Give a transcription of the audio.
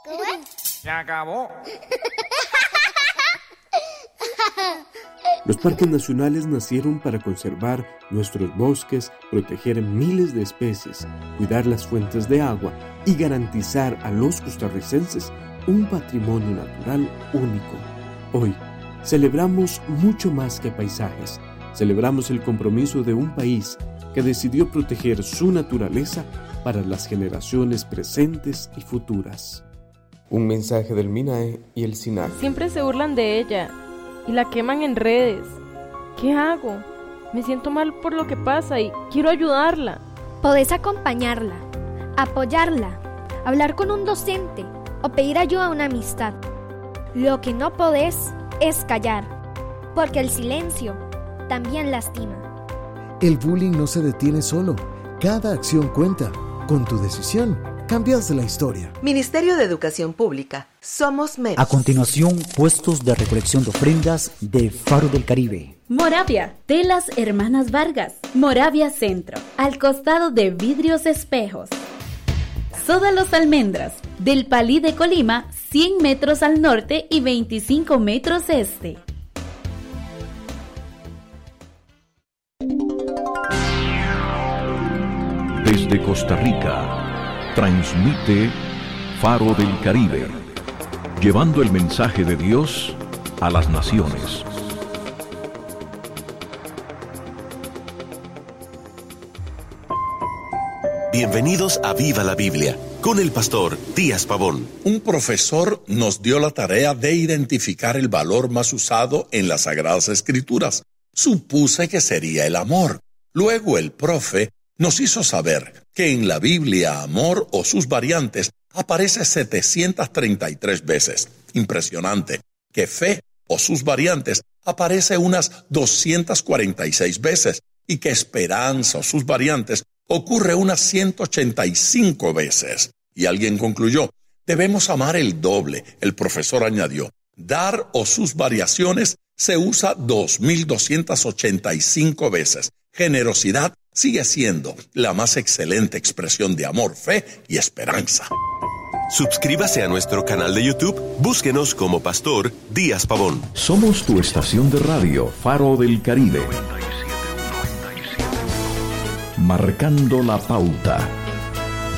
Se acabó. Los parques nacionales nacieron para conservar nuestros bosques, proteger miles de especies, cuidar las fuentes de agua y garantizar a los costarricenses un patrimonio natural único. Hoy celebramos mucho más que paisajes. Celebramos el compromiso de un país que decidió proteger su naturaleza para las generaciones presentes y futuras. Un mensaje del MINAE y el SINAC. Siempre se burlan de ella y la queman en redes. ¿Qué hago? Me siento mal por lo que pasa y quiero ayudarla. Podés acompañarla, apoyarla, hablar con un docente o pedir ayuda a una amistad. Lo que no podés es callar, porque el silencio también lastima. El bullying no se detiene solo. Cada acción cuenta. Con tu decisión, cambias la historia. Ministerio de Educación Pública. Somos menos. A continuación, puestos de recolección de ofrendas de Faro del Caribe. Moravia, Telas Hermanas Vargas. Moravia Centro, al costado de Vidrios Espejos. Soda Los Almendras, del Palí de Colima, 100 metros al norte y 25 metros este. Desde Costa Rica, transmite Faro del Caribe, llevando el mensaje de Dios a las naciones. Bienvenidos a Viva la Biblia, con el pastor Díaz Pavón. Un profesor nos dio la tarea de identificar el valor más usado en las Sagradas Escrituras. Supuse que sería el amor. Luego el profe nos hizo saber que en la Biblia amor o sus variantes aparece 733 veces. Impresionante. Que fe o sus variantes aparece unas 246 veces y que esperanza o sus variantes ocurre unas 185 veces. Y alguien concluyó, debemos amar el doble. El profesor añadió, dar o sus variaciones se usa 2285 veces. Generosidad sigue siendo la más excelente expresión de amor, fe y esperanza. Suscríbase a nuestro canal de YouTube, búsquenos como Pastor Díaz Pavón. Somos tu estación de radio, Faro del Caribe. Marcando la pauta.